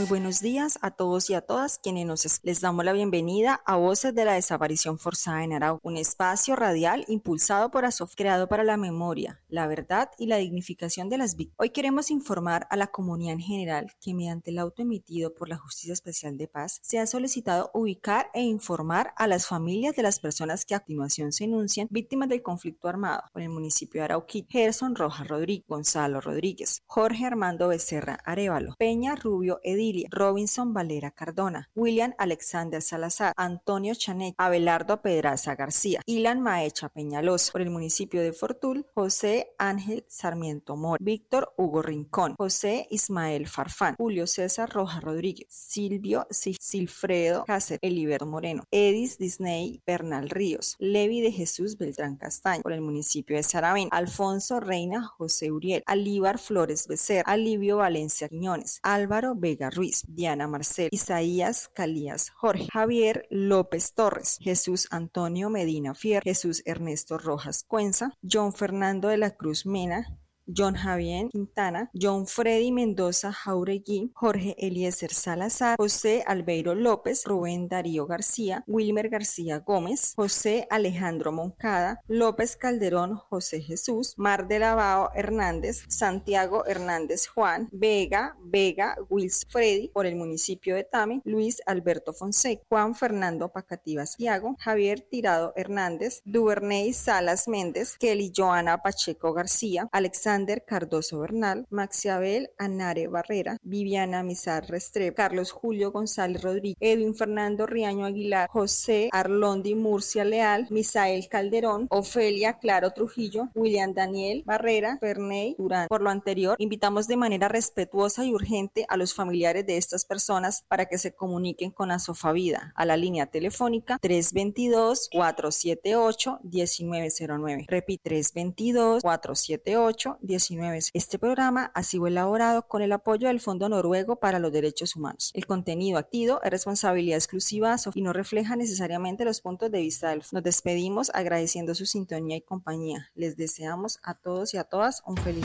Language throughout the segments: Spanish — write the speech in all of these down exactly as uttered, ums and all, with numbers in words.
buenos días a todos y a todas quienes nos escuchan. Les damos la bienvenida a Voces de la Desaparición Forzada en Arauca, un espacio radial impulsado por ASOF, creado para la memoria, la verdad y la dignificación de las víctimas. Hoy queremos informar a la comunidad en general que mediante el auto emitido por la Justicia Especial de Paz se ha solicitado ubicar e informar a las familias de las personas que a continuación se enuncian víctimas del conflicto armado por el municipio de Arauquita: Gerson Rojas Rodríguez, Gonzalo Rodríguez, Jorge Armando Becerra Arévalo, Peña Rubio Edilia, Robinson Valera Cardona, William Alexander Salazar, Antonio Chanet, Abelardo Pedraza García, Ilan Maecha Peñalosa. Por el municipio de Fortul: José Ángel Sarmiento Mora, Víctor Hugo Rincón, José Ismael Farfán, Julio César Rojas Rodríguez, Silvio Silfredo Cáceres, Eliberto Moreno, Edis Disney Bernal Ríos, Levi de Jesús Beltrán Castaño. Por el municipio de Saravena: Alfonso Reina José Uriel, Alíbar Flores Becerra, Alivio Valencia Quiñones, Álvaro Vega Ruiz, Diana Marcel, Isaías Calías Jorge, Javier López Torres, Jesús Antonio Medina Fierro, Jesús Ernesto Rojas Cuenza, John Fernando de la Cruz Mena, John Javier Quintana, John Freddy Mendoza Jauregui, Jorge Eliezer Salazar, José Albeiro López, Rubén Darío García, Wilmer García Gómez, José Alejandro Moncada, López Calderón José Jesús, Mar de Lavao Hernández, Santiago Hernández Juan, Vega, Vega Wills Freddy. Por el municipio de Tame: Luis Alberto Fonseca, Juan Fernando Pacativas Tiago, Javier Tirado Hernández, Duvernay Salas Méndez, Kelly Joana Pacheco García, Alexander Cardoso Bernal, Maxiabel Anare Barrera, Viviana Mizar Restrepo, Carlos Julio González Rodríguez, Edwin Fernando Riaño Aguilar, José Arlondi Murcia Leal, Misael Calderón, Ofelia Claro Trujillo, William Daniel Barrera, Ferney Durán. Por lo anterior, invitamos de manera respetuosa y urgente a los familiares de estas personas para que se comuniquen con Asofavida a la línea telefónica tres dos dos, cuatro siete ocho, uno nueve cero nueve. Repito, tres dos dos, cuatro siete ocho, uno nueve cero nueve. Este programa ha sido elaborado con el apoyo del Fondo Noruego para los Derechos Humanos. El contenido activo es responsabilidad exclusiva de ASOF y no refleja necesariamente los puntos de vista del Fondo. Nos despedimos agradeciendo su sintonía y compañía. Les deseamos a todos y a todas un feliz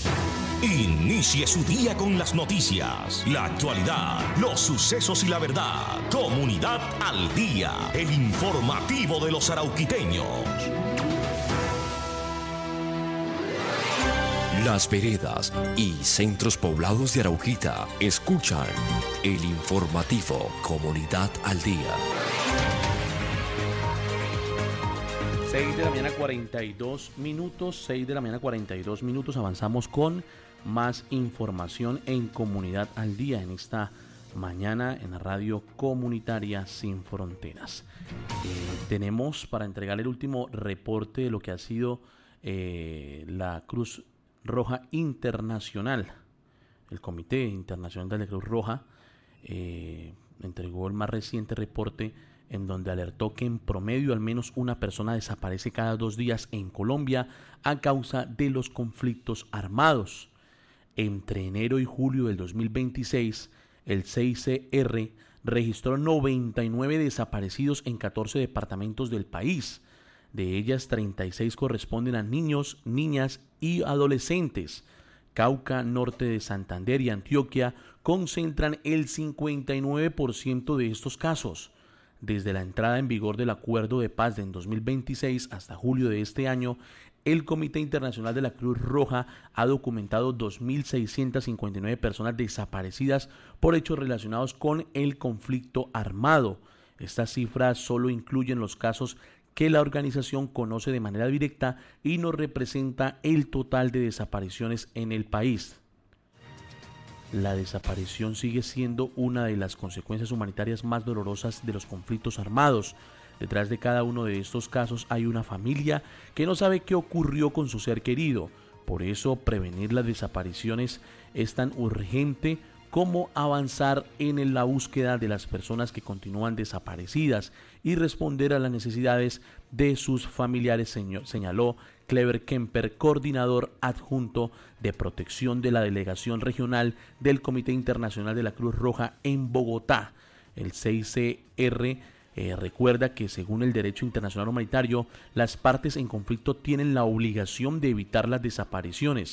día. Inicie su día con las noticias, la actualidad, los sucesos y la verdad. Comunidad al Día, el informativo de los arauquiteños. Las veredas y centros poblados de Arauquita escuchan el informativo Comunidad al Día. seis de la mañana cuarenta y dos minutos, seis de la mañana cuarenta y dos minutos, avanzamos con más información en Comunidad al Día en esta mañana en la radio comunitaria Sin Fronteras. Eh, tenemos para entregar el último reporte de lo que ha sido eh, la Cruz Roja Internacional. El Comité Internacional de la Cruz Roja eh, entregó el más reciente reporte en donde alertó que en promedio al menos una persona desaparece cada dos días en Colombia a causa de los conflictos armados. Entre enero y julio del dos mil veintiséis, el C I C R registró noventa y nueve desaparecidos en catorce departamentos del país. De ellas, treinta y seis corresponden a niños, niñas y adolescentes. Cauca, norte de Santander y Antioquia concentran el cincuenta y nueve por ciento de estos casos. Desde la entrada en vigor del Acuerdo de Paz de dos mil veintiséis hasta julio de este año, el Comité Internacional de la Cruz Roja ha documentado dos mil seiscientas cincuenta y nueve personas desaparecidas por hechos relacionados con el conflicto armado. Estas cifras solo incluyen los casos que la organización conoce de manera directa y no representa el total de desapariciones en el país. La desaparición sigue siendo una de las consecuencias humanitarias más dolorosas de los conflictos armados. Detrás de cada uno de estos casos hay una familia que no sabe qué ocurrió con su ser querido. Por eso, prevenir las desapariciones es tan urgente como avanzar en la búsqueda de las personas que continúan desaparecidas y responder a las necesidades de sus familiares, señaló Clever Kemper, coordinador adjunto de protección de la Delegación Regional del Comité Internacional de la Cruz Roja en Bogotá. El C I C R eh, recuerda que según el derecho internacional humanitario, las partes en conflicto tienen la obligación de evitar las desapariciones.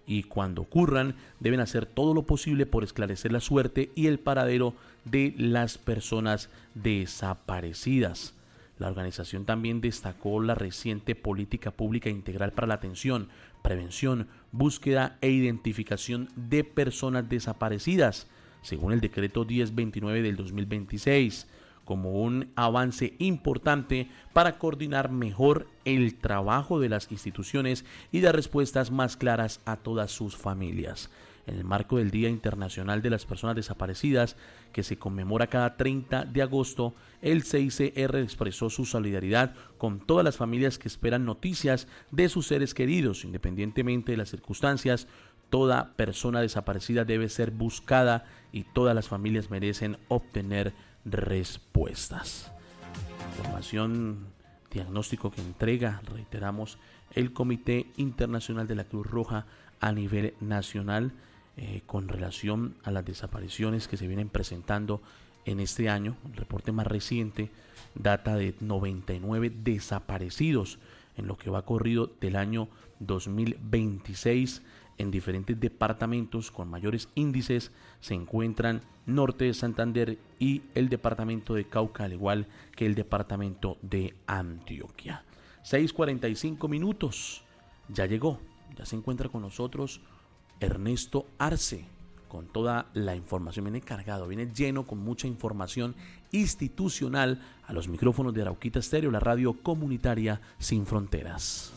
y cuando ocurran deben hacer todo lo posible por esclarecer la suerte y el paradero de las personas desaparecidas. La organización también destacó la reciente política pública integral para la atención, prevención, búsqueda e identificación de personas desaparecidas, según el decreto diez veintinueve del dos mil veintiséis, como un avance importante para coordinar mejor el trabajo de las instituciones y dar respuestas más claras a todas sus familias. En el marco del Día Internacional de las Personas Desaparecidas, que se conmemora cada treinta de agosto, el C I C R expresó su solidaridad con todas las familias que esperan noticias de sus seres queridos, independientemente de las circunstancias. Toda persona desaparecida debe ser buscada y todas las familias merecen obtener respuestas. Información, diagnóstico que entrega, reiteramos, el Comité Internacional de la Cruz Roja a nivel nacional eh, con relación a las desapariciones que se vienen presentando en este año. El reporte más reciente data de noventa y nueve desaparecidos en lo que va corrido del año dos mil veintiséis. En diferentes departamentos con mayores índices se encuentran Norte de Santander y el departamento de Cauca, al igual que el departamento de Antioquia. seis cuarenta y cinco minutos, ya llegó, ya se encuentra con nosotros Ernesto Arce con toda la información. Viene cargado, viene lleno con mucha información institucional a los micrófonos de Arauquita Estéreo, la radio comunitaria sin fronteras.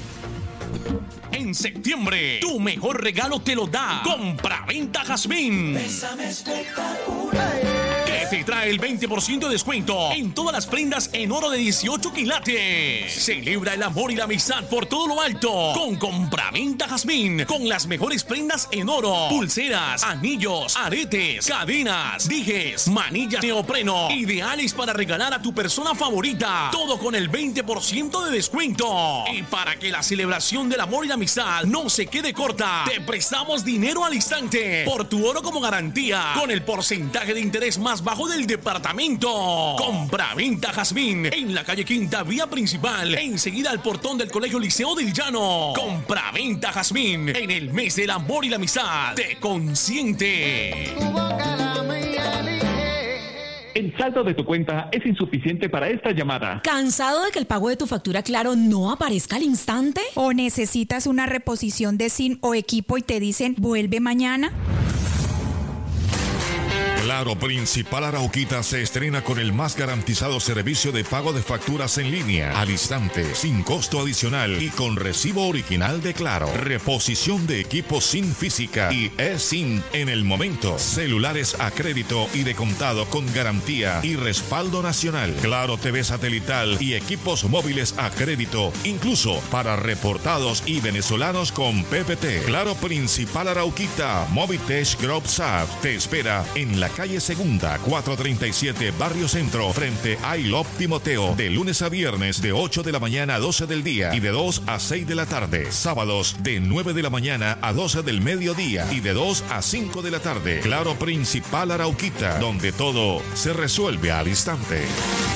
En septiembre, tu mejor regalo te lo da Compraventa Jazmín. Bésame espectacular. Que te trae el veinte por ciento de descuento en todas las prendas en oro de dieciocho quilates. Celebra el amor y la amistad por todo lo alto con Compraventa Jazmín, con las mejores prendas en oro, pulseras, anillos, aretes, cadenas, dijes, manillas neopreno, ideales para regalar a tu persona favorita, todo con el veinte por ciento de descuento. Y para que la celebración del amor y la amistad no se quede corta, te prestamos dinero al instante por tu oro como garantía, con el porcentaje de interés más bajo del departamento. Compraventa Jazmín, en la calle Quinta, vía principal, enseguida al portón del Colegio Liceo del Llano. Compraventa Jazmín, en el mes del amor y la amistad, te consiente. El saldo de tu cuenta es insuficiente para esta llamada. ¿Cansado de que el pago de tu factura Claro no aparezca al instante? ¿O necesitas una reposición de SIM o equipo y te dicen vuelve mañana? Claro Principal Arauquita se estrena con el más garantizado servicio de pago de facturas en línea, al instante, sin costo adicional y con recibo original de Claro. Reposición de equipos SIM física y eSIM en el momento. Celulares a crédito y de contado con garantía y respaldo nacional. Claro T V satelital y equipos móviles a crédito, incluso para reportados y venezolanos con P P T. Claro Principal Arauquita, Movitech Group S A P te espera en la calle Segunda, cuatrocientos treinta y siete, Barrio Centro, frente a I L O P Timoteo, de lunes a viernes de ocho de la mañana a doce del día y de dos a seis de la tarde. Sábados de nueve de la mañana a doce del mediodía y de dos a cinco de la tarde. Claro Principal Arauquita, donde todo se resuelve al instante.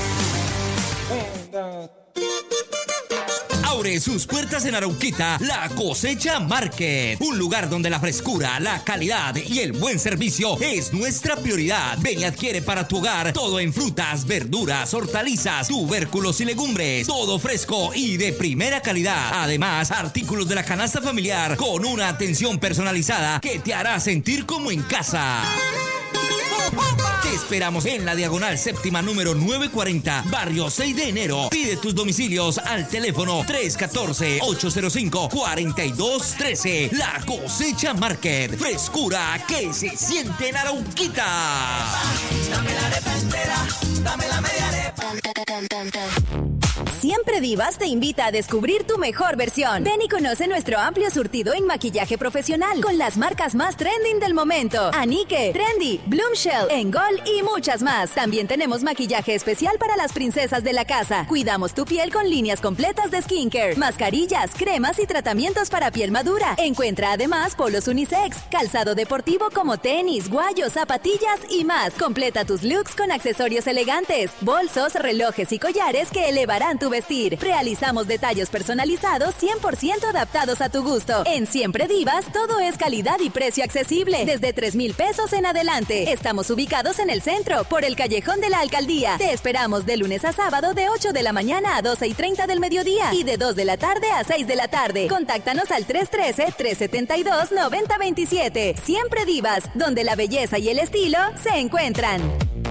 Abre sus puertas en Arauquita La Cosecha Market, un lugar donde la frescura, la calidad y el buen servicio es nuestra prioridad. Ven y adquiere para tu hogar todo en frutas, verduras, hortalizas, tubérculos y legumbres, todo fresco y de primera calidad. Además, artículos de la canasta familiar con una atención personalizada que te hará sentir como en casa. Te esperamos en la diagonal séptima número novecientos cuarenta, barrio seis de enero. Pide tus domicilios al teléfono tres uno cuatro, ocho cero cinco, cuatro dos uno tres. La Cosecha Market, frescura que se siente en Arauquita. Dame la arepentera, dame la media arepa. Siempre Divas te invita a descubrir tu mejor versión. Ven y conoce nuestro amplio surtido en maquillaje profesional con las marcas más trending del momento: Anique, Trendy, Bloomshell, Engol y muchas más. También tenemos maquillaje especial para las princesas de la casa. Cuidamos tu piel con líneas completas de skincare, mascarillas, cremas y tratamientos para piel madura. Encuentra además polos unisex, calzado deportivo como tenis, guayos, zapatillas y más. Completa tus looks con accesorios elegantes, bolsos, relojes y collares que elevarán reinventan tu vestir. Realizamos detalles personalizados cien por ciento adaptados a tu gusto. En Siempre Divas, todo es calidad y precio accesible, desde tres mil pesos en adelante. Estamos ubicados en el centro, por el Callejón de la Alcaldía. Te esperamos de lunes a sábado de ocho de la mañana a doce y treinta del mediodía y de dos de la tarde a seis de la tarde. Contáctanos al tres uno tres, tres siete dos, nueve cero dos siete. Siempre Divas, donde la belleza y el estilo se encuentran.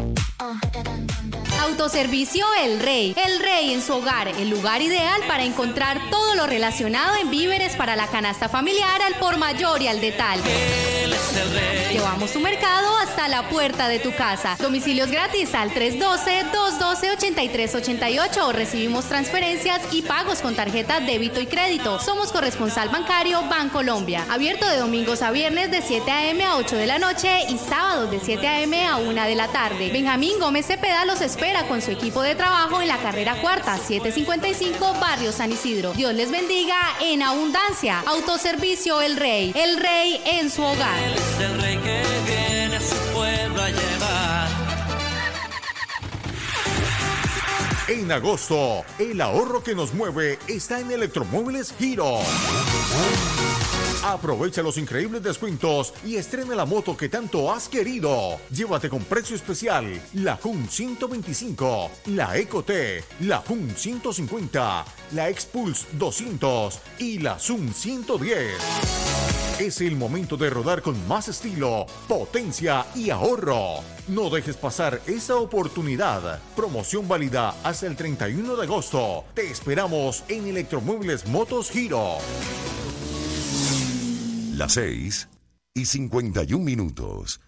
Autoservicio El Rey. El Rey en su hogar, el lugar ideal para encontrar todo lo relacionado en víveres para la canasta familiar al por mayor y al detal. Llevamos tu mercado hasta la puerta de tu casa. Domicilios gratis al tres uno dos, dos uno dos, ocho tres ocho ocho. Recibimos transferencias y pagos con tarjeta débito y crédito. Somos corresponsal bancario Bancolombia. Abierto de domingos a viernes de siete a eme a ocho de la noche y sábados de siete a eme a una de la tarde. Benjamín Gómez Cepeda los espera con su equipo de trabajo en la carrera cuarta, setecientos cincuenta y cinco, Barrio San Isidro. Dios les bendiga en abundancia. Autoservicio El Rey. El Rey en su hogar. Él es el rey que viene a su pueblo a llevar. En agosto, el ahorro que nos mueve está en Electromóviles Giro. Aprovecha los increíbles descuentos y estrena la moto que tanto has querido. Llévate con precio especial la Jun ciento veinticinco, la Eco-T, la Jun ciento cincuenta, la Expulse doscientos y la Zoom ciento diez. Es el momento de rodar con más estilo, potencia y ahorro. No dejes pasar esa oportunidad. Promoción válida hasta el treinta y uno de agosto. Te esperamos en Electromóviles Motos Giro. Las seis y cincuenta y un minutos.